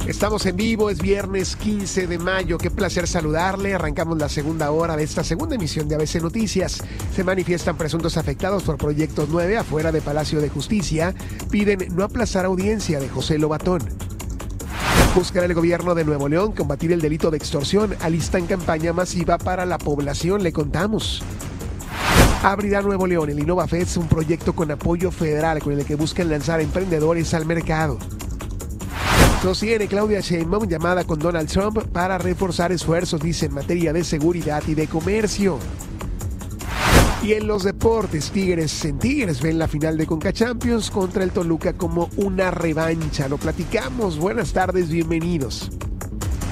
Estamos en vivo, es viernes 15 de mayo. Qué placer saludarle. Arrancamos la segunda hora de esta segunda emisión de ABC Noticias. Se manifiestan presuntos afectados por Proyecto 9 afuera de Palacio de Justicia. Piden no aplazar audiencia de José Lobatón. Buscará el gobierno de Nuevo León combatir el delito de extorsión. Alistan campaña masiva para la población, le contamos. Abrirá Nuevo León el InnovaFest, un proyecto con apoyo federal con el que buscan lanzar emprendedores al mercado. Sostiene Claudia Sheinbaum llamada con Donald Trump para reforzar esfuerzos, dice, en materia de seguridad y de comercio. Y en los deportes, Tigres ven la final de Conca Champions contra el Toluca como una revancha. Lo platicamos. Buenas tardes, bienvenidos.